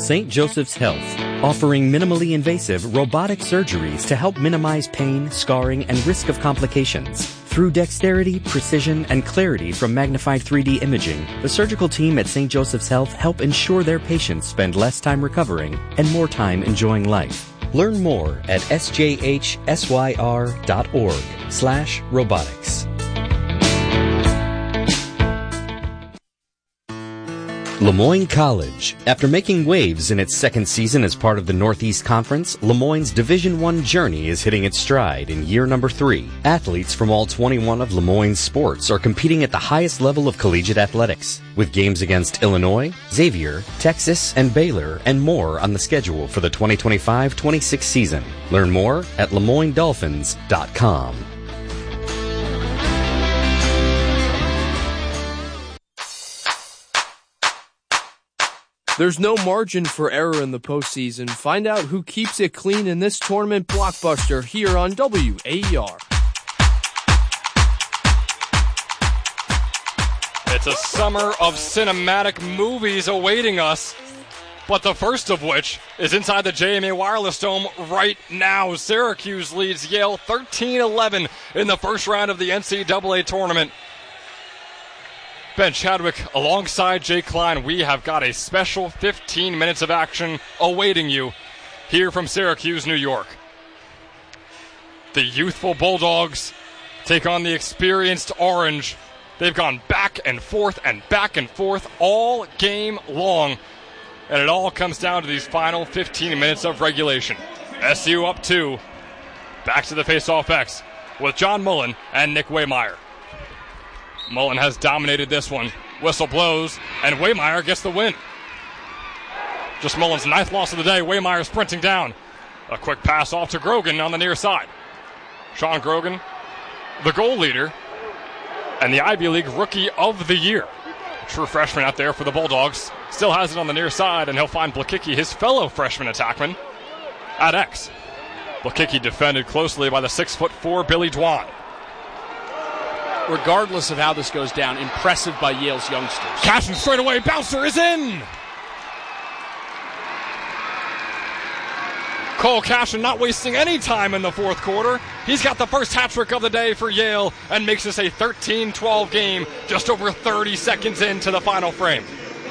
St. Joseph's Health, offering minimally invasive robotic surgeries to help minimize pain, scarring, and risk of complications. Through dexterity, precision, and clarity from magnified 3D imaging, the surgical team at St. Joseph's Health help ensure their patients spend less time recovering and more time enjoying life. Learn more at sjhsyr.org/robotics. Lemoyne College. After making waves in its second season as part of the Northeast Conference, Lemoyne's Division I journey is hitting its stride in year number 3. Athletes from all 21 of Lemoyne's sports are competing at the highest level of collegiate athletics, with games against Illinois, Xavier, Texas, and Baylor, and more on the schedule for the 2025-26 season. Learn more at LeMoyneDolphins.com. There's no margin for error in the postseason. Find out who keeps it clean in this tournament blockbuster here on WAER. It's a summer of cinematic movies awaiting us, but the first of which is inside the JMA Wireless Dome right now. Syracuse leads Yale 13-11 in the first round of the NCAA tournament. Ben Chadwick alongside Jake Klein, we have got a special 15 minutes of action awaiting you here from Syracuse, New York. The youthful Bulldogs take on the experienced Orange. They've gone back and forth all game long, and it all comes down to these final 15 minutes of regulation. SU up 2, back to the face-off X with John Mullen and Nick Waymeyer. Mullen has dominated this one. Whistle blows, and Waymeyer gets the win. Just Mullen's 9th loss of the day. Waymeyer sprinting down. A quick pass off to Grogan on the near side. Sean Grogan, the goal leader, and the Ivy League Rookie of the Year. A true freshman out there for the Bulldogs. Still has it on the near side, and he'll find Blakicki, his fellow freshman attackman, at X. Blakicki defended closely by the 6'4" Billy Dwan. Regardless of how this goes down, impressive by Yale's youngsters. Cashin straight away, bouncer is in! Cole Cashin not wasting any time in the fourth quarter. He's got the first hat trick of the day for Yale and makes this a 13-12 game just over 30 seconds into the final frame.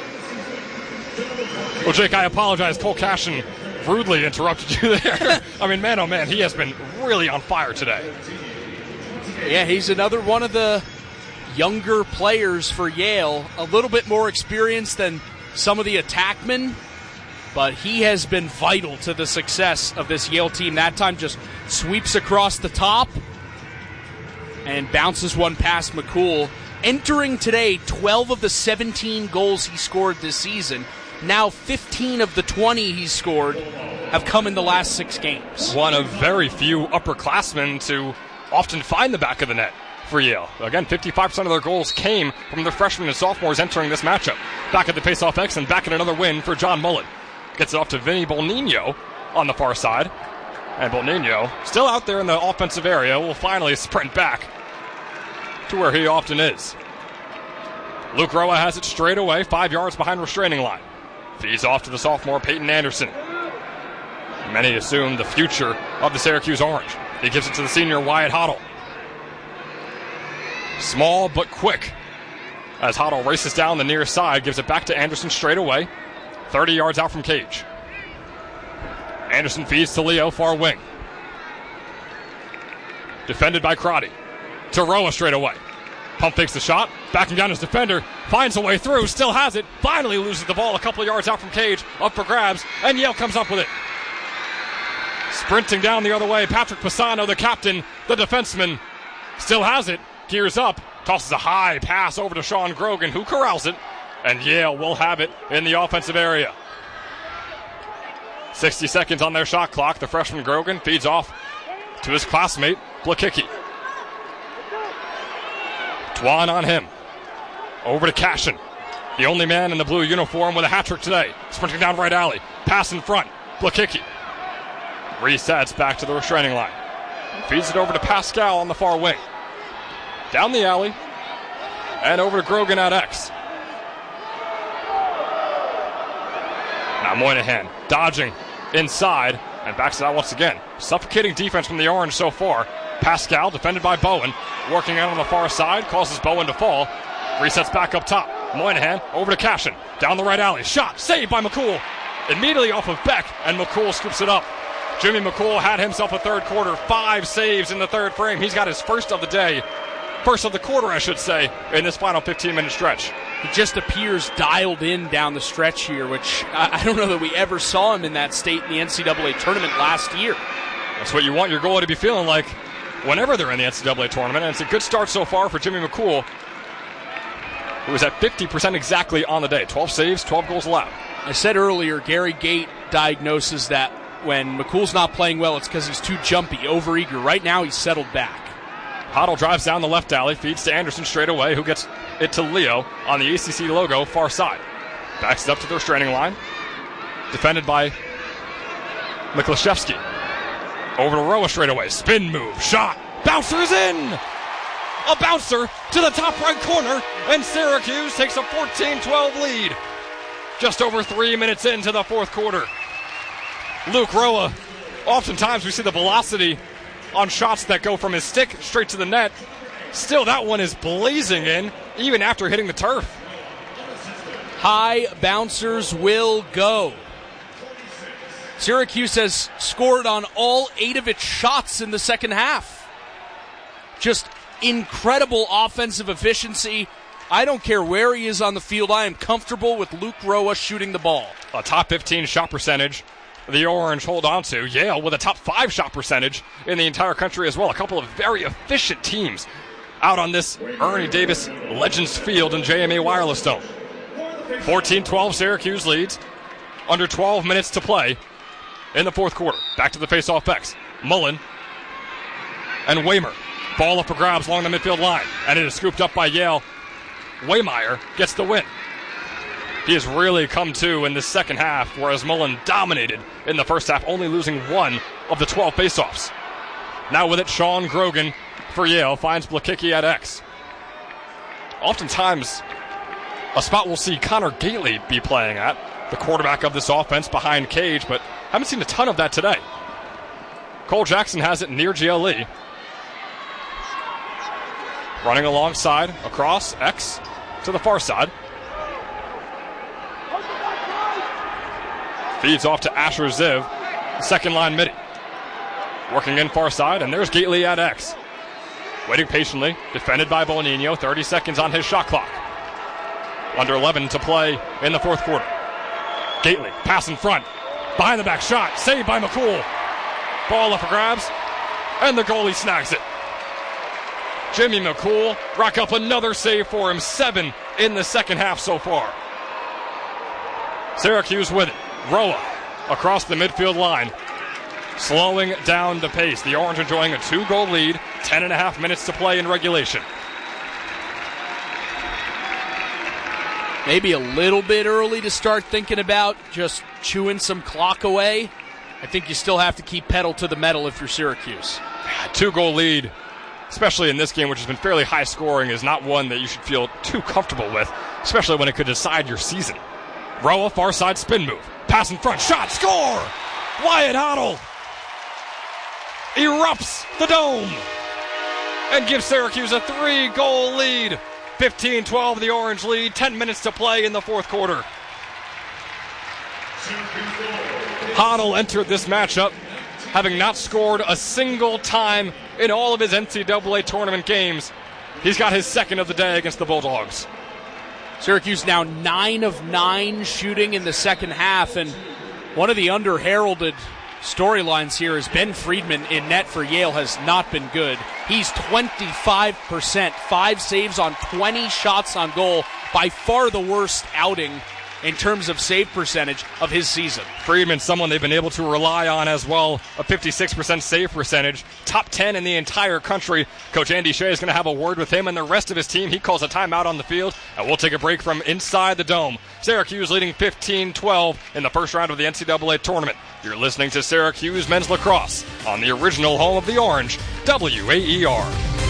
Well, Jake, I apologize. Cole Cashin rudely interrupted you there. I mean, man, oh man, he has been really on fire today. Yeah, he's another one of the younger players for Yale. A little bit more experienced than some of the attackmen, but he has been vital to the success of this Yale team. That time just sweeps across the top and bounces one past McCool. Entering today, 12 of the 17 goals he scored this season. Now 15 of the 20 he's scored have come in the last 6 games. One of very few upperclassmen to often find the back of the net for Yale. Again, 55% of their goals came from the freshmen and sophomores entering this matchup. Back at the face-off X and back at another win for John Mullen. Gets it off to Vinny Bolnino on the far side. And Bolnino, still out there in the offensive area, will finally sprint back to where he often is. Luke Roa has it straight away, 5 yards behind restraining line. Feeds off to the sophomore Peyton Anderson. Many assume the future of the Syracuse Orange. He gives it to the senior Wyatt Hoddle. Small but quick. As Hoddle races down the near side, gives it back to Anderson straight away. 30 yards out from cage. Anderson feeds to Leo, far wing. Defended by Crotty. To Roa straight away. Pump fakes the shot. Backing down his defender. Finds a way through. Still has it. Finally loses the ball a couple of yards out from cage. Up for grabs. And Yale comes up with it. Sprinting down the other way, Patrick Pisano, the captain, the defenseman, still has it, gears up, tosses a high pass over to Sean Grogan, who corrals it, and Yale will have it in the offensive area. 60 seconds on their shot clock. The freshman Grogan feeds off to his classmate, Blakicki. Dwan on him. Over to Cashin, the only man in the blue uniform with a hat trick today. Sprinting down right alley. Pass in front. Blakicki resets back to the restraining line. Feeds it over to Pascal on the far wing. Down the alley. And over to Grogan at X. Now Moynihan dodging inside and backs it out once again. Suffocating defense from the Orange so far. Pascal, defended by Bowen, working out on the far side, causes Bowen to fall. Resets back up top. Moynihan over to Cashin. Down the right alley. Shot. Saved by McCool. Immediately off of Beck, and McCool scoops it up. Jimmy McCool had himself a third quarter. 5 saves in the third frame. He's got his first of the day. First of the quarter, I should say, in this final 15-minute stretch. He just appears dialed in down the stretch here, which I don't know that we ever saw him in that state in the NCAA tournament last year. That's what you want your goalie to be feeling like whenever they're in the NCAA tournament, and it's a good start so far for Jimmy McCool, who is at 50% exactly on the day. 12 saves, 12 goals allowed. I said earlier, Gary Gate diagnoses that when McCool's not playing well, it's because he's too jumpy, overeager. Right now, he's settled back. Hoddle drives down the left alley, feeds to Anderson straight away, who gets it to Leo on the ACC logo, far side. Backs it up to their straining line. Defended by Miklashevsky. Over to Roa straight away. Spin move. Shot. Bouncer is in. A bouncer to the top right corner, and Syracuse takes a 14-12 lead. Just over 3 minutes into the fourth quarter. Luke Roa, oftentimes we see the velocity on shots that go from his stick straight to the net. Still, that one is blazing in, even after hitting the turf. High bouncers will go. Syracuse has scored on all 8 of its shots in the second half. Just incredible offensive efficiency. I don't care where he is on the field. I am comfortable with Luke Roa shooting the ball. A top 15 shot percentage. The Orange hold on to. Yale with a top 5 shot percentage in the entire country as well. A couple of very efficient teams out on this Ernie Davis Legends Field in JMA Wireless Dome. 14-12 Syracuse leads. Under 12 minutes to play in the fourth quarter. Back to the face-off backs. Mullen and Waymer. Ball up for grabs along the midfield line. And it is scooped up by Yale. Waymeyer gets the win. He has really come to in the second half, whereas Mullen dominated in the first half, only losing 1 of the 12 faceoffs. Now with it, Sean Grogan for Yale finds Blakicki at X. Oftentimes, a spot we'll see Connor Gately be playing at, the quarterback of this offense behind Cage, but haven't seen a ton of that today. Cole Jackson has it near GLE. Running alongside, across, X to the far side. Feeds off to Asher Ziv, second line midi. Working in far side, and there's Gately at X. Waiting patiently, defended by Bonino, 30 seconds on his shot clock. Under 11 to play in the fourth quarter. Gately, pass in front, behind the back shot, saved by McCool. Ball up for grabs, and the goalie snags it. Jimmy McCool rack up another save for him, 7 in the second half so far. Syracuse with it. Roa across the midfield line, slowing down the pace. The Orange enjoying a 2-goal lead, 10.5 minutes to play in regulation. Maybe a little bit early to start thinking about just chewing some clock away. I think you still have to keep pedal to the metal if you're Syracuse. 2-goal lead, especially in this game, which has been fairly high scoring, is not one that you should feel too comfortable with, especially when it could decide your season. Roa, far side spin move. Pass in front, shot, score! Wyatt Hoddle erupts the dome and gives Syracuse a 3-goal lead. 15-12 the Orange lead, 10 minutes to play in the fourth quarter. Hoddle entered this matchup having not scored a single time in all of his NCAA tournament games. He's got his second of the day against the Bulldogs. Syracuse now 9 of 9 shooting in the second half, and one of the under-heralded storylines here is Ben Friedman in net for Yale has not been good. He's 25%, 5 saves on 20 shots on goal, by far the worst outing in terms of save percentage of his season. Friedman, someone they've been able to rely on as well, a 56% save percentage, top 10 in the entire country. Coach Andy Shea is going to have a word with him and the rest of his team. He calls a timeout on the field, and we'll take a break from inside the dome. Syracuse leading 15-12 in the first round of the NCAA tournament. You're listening to Syracuse Men's Lacrosse on the original home of the Orange, WAER.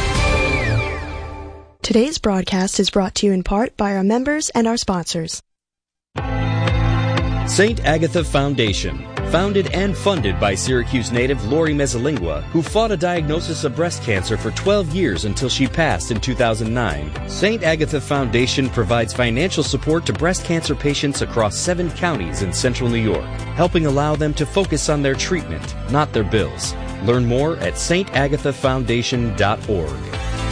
Today's broadcast is brought to you in part by our members and our sponsors. St. Agatha Foundation, founded and funded by Syracuse native Lori Mezzalingua, who fought a diagnosis of breast cancer for 12 years until she passed in 2009. St. Agatha Foundation provides financial support to breast cancer patients across 7 counties in central New York, helping allow them to focus on their treatment, not their bills. Learn more at saintagathaffoundation.org.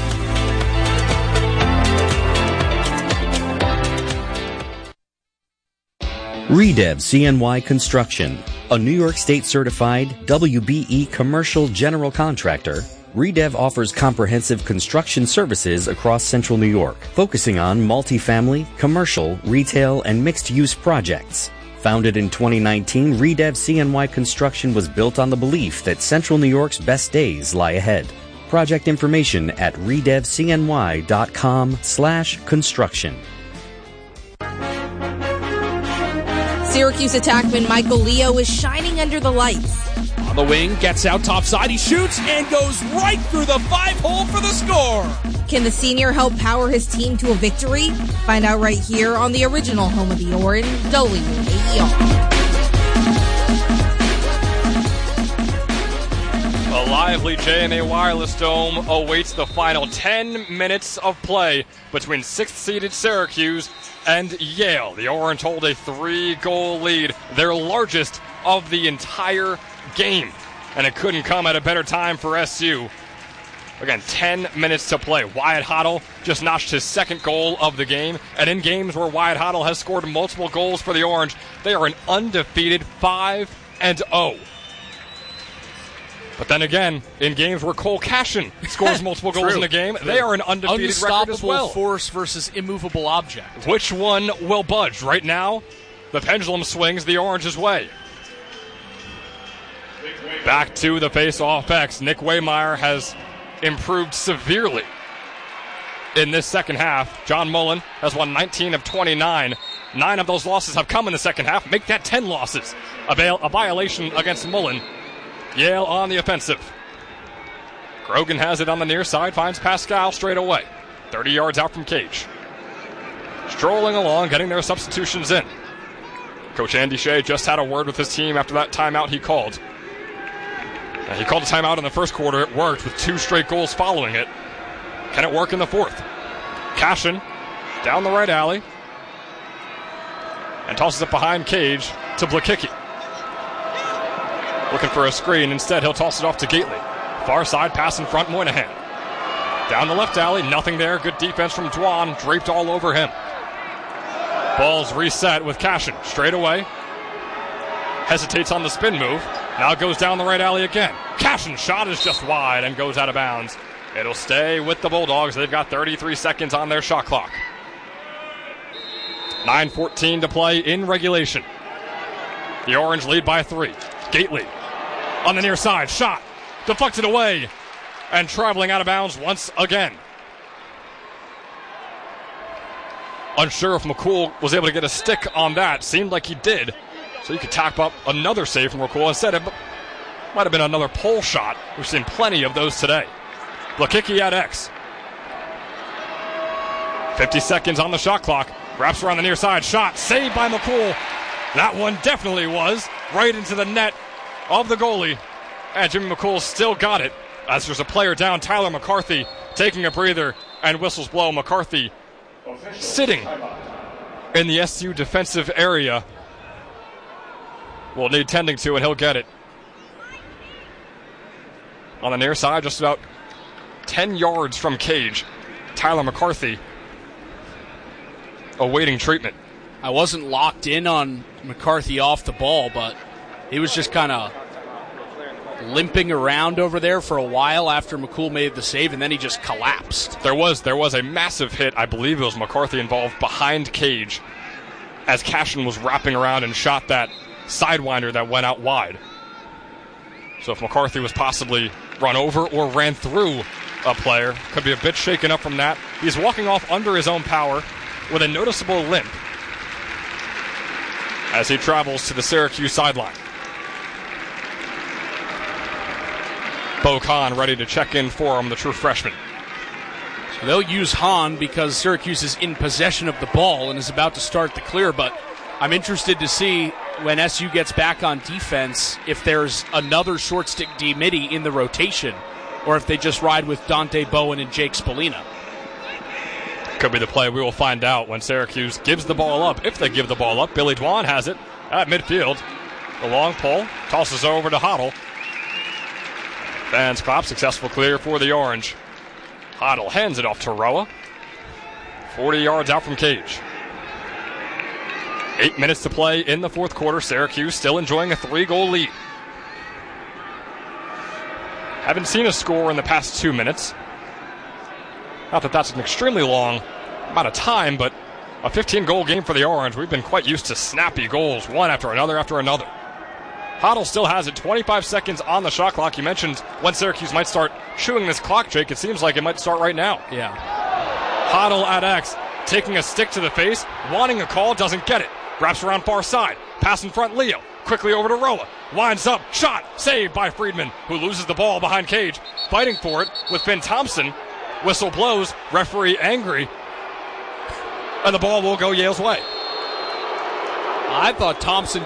Redev CNY Construction, a New York State certified WBE commercial general contractor. Redev offers comprehensive construction services across central New York, focusing on multifamily, commercial, retail, and mixed-use projects. Founded in 2019, Redev CNY Construction was built on the belief that central New York's best days lie ahead. Project information at redevcny.com/construction. Syracuse attackman Michael Leo is shining under the lights. On the wing, gets out topside, he shoots and goes right through the 5-hole for the score. Can the senior help power his team to a victory? Find out right here on the original home of the Orange, WAER. A lively JMA Wireless Dome awaits the final 10 minutes of play between 6th-seeded Syracuse and Yale. The Orange hold a 3-goal lead, their largest of the entire game. And it couldn't come at a better time for SU. Again, 10 minutes to play. Wyatt Hoddle just notched his 2nd goal of the game. And in games where Wyatt Hoddle has scored multiple goals for the Orange, they are an undefeated 5-0. But then again, in games where Cole Cashin scores multiple goals in a game, they are an undefeated record as well. Unstoppable force versus immovable object. Which one will budge? Right now, the pendulum swings the Orange's way. Back to the face-off X. Nick Waymeyer has improved severely in this second half. John Mullen has won 19 of 29. 9 of those losses have come in the second half. Make that 10 losses. A violation against Mullen. Yale on the offensive. Grogan has it on the near side, finds Pascal straight away. 30 yards out from Cage. Strolling along, getting their substitutions in. Coach Andy Shea just had a word with his team after that timeout he called. He called a timeout in the first quarter. It worked with 2 straight goals following it. Can it work in the fourth? Cashin down the right alley and tosses it behind Cage to Blakicki. Looking for a screen. Instead, he'll toss it off to Gately. Far side pass in front, Moynihan. Down the left alley, nothing there. Good defense from Dwan, draped all over him. Ball's reset with Cashin. Straight away. Hesitates on the spin move. Now goes down the right alley again. Cashin's shot is just wide and goes out of bounds. It'll stay with the Bulldogs. They've got 33 seconds on their shot clock. 9:14 to play in regulation. The Orange lead by 3. Gately on the near side. Shot. Deflected away. And traveling out of bounds once again. Unsure if McCool was able to get a stick on that. Seemed like he did. So you could tap up another save from McCool. Instead, it might have been another pole shot. We've seen plenty of those today. Blakicki at X. 50 seconds on the shot clock. Wraps around the near side. Shot. Saved by McCool. That one definitely was. Right into the net of the goalie. And Jimmy McCool still got it. As there's a player down, Tyler McCarthy taking a breather and whistles blow. McCarthy sitting in the SU defensive area. Will need tending to, and he'll get it. On the near side, just about 10 yards from Cage, Tyler McCarthy awaiting treatment. I wasn't locked in on McCarthy off the ball, but he was just kind of limping around over there for a while after McCool made the save, and then he just collapsed. There was a massive hit, I believe it was McCarthy involved, behind Cage as Cashin was wrapping around and shot that sidewinder that went out wide. So if McCarthy was possibly run over or ran through a player, could be a bit shaken up from that. He's walking off under his own power with a noticeable limp as he travels to the Syracuse sideline. Bo Kahn ready to check in for him, the true freshman. So they'll use Hahn because Syracuse is in possession of the ball and is about to start the clear, but I'm interested to see when SU gets back on defense, if there's another short stick D midi in the rotation, or if they just ride with Dante Bowen and Jake Spallina. Could be the play. We will find out when Syracuse gives the ball up. If they give the ball up, Billy Dwan has it at midfield. The long pull, tosses over to Hoddle. Fans clap, successful clear for the Orange. Hoddle hands it off to Roa. 40 yards out from Cage. 8 minutes to play in the fourth quarter. Syracuse still enjoying a 3-goal lead. Haven't seen a score in the past 2 minutes. Not that that's an extremely long amount of time, but a 15-goal game for the Orange. We've been quite used to snappy goals, one after another after another. Hoddle still has it. 25 seconds on the shot clock. You mentioned when Syracuse might start chewing this clock, Jake. It seems like it might start right now. Yeah. Hoddle at X, taking a stick to the face, wanting a call, doesn't get it. Wraps around far side. Pass in front, Leo. Quickly over to Roa. Winds up. Shot. Saved by Friedman, who loses the ball behind Cage. Fighting for it with Finn Thompson. Whistle blows. Referee angry. And the ball will go Yale's way. I thought Thompson